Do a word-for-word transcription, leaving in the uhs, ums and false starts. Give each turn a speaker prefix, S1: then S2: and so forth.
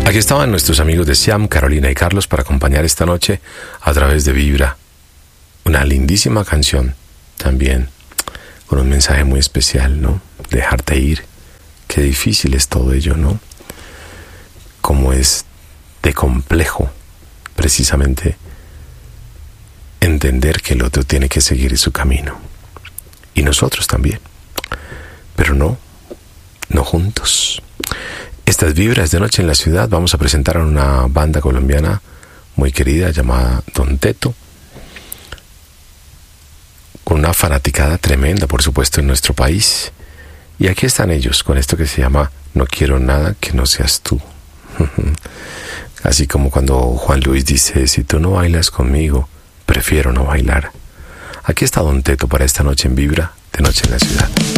S1: Aquí estaban nuestros amigos de Siam, Carolina y Carlos para acompañar esta noche a través de Vibra. Una lindísima canción también, con un mensaje muy especial, ¿no? Dejarte ir. Qué difícil es todo ello, ¿no? Cómo es de complejo, precisamente, entender que el otro tiene que seguir su camino. Y nosotros también. Pero no, no juntos. Estas Vibras de Noche en la Ciudad, vamos a presentar a una banda colombiana muy querida llamada Don Teto, con una fanaticada tremenda, por supuesto, en nuestro país. Y aquí están ellos con esto que se llama No quiero nada que no seas tú. Así como cuando Juan Luis dice, si tú no bailas conmigo, prefiero no bailar. Aquí está Don Teto para esta noche en Vibra de Noche en la Ciudad.